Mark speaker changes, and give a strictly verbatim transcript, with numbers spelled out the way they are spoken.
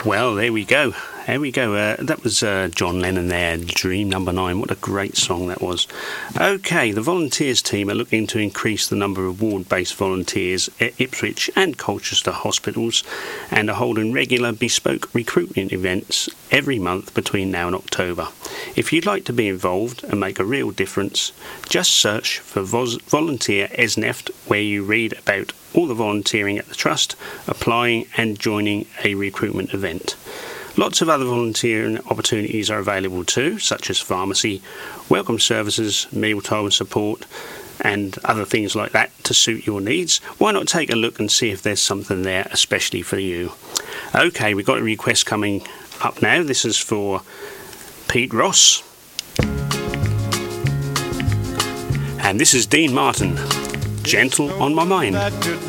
Speaker 1: Well, there we go. There we go. Uh, that was uh, John Lennon there, Dream Number Nine. What a great song that was. Okay, the volunteers team are looking to increase the number of ward-based volunteers at Ipswich and Colchester hospitals and are holding regular bespoke recruitment events every month between now and October. If you'd like to be involved and make a real difference, just search for Vos- Volunteer ESNEFT, where you read about all the volunteering at the Trust, applying and joining a recruitment event. Lots of other volunteering opportunities are available too, such as pharmacy, welcome services, mealtime support, and other things like that to suit your needs. Why not take a look and see if there's something there especially for you? Okay, we've got a request coming up now. This is for Pete Ross. And this is Dean Martin, Gentle on My Mind.